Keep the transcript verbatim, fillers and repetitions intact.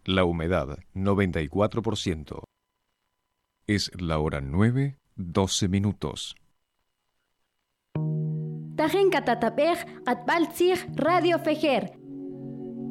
La humedad, noventa y cuatro por ciento. Es la hora nueve, doce minutos. Tajen katatapej, atbaltzig Radio Fejer,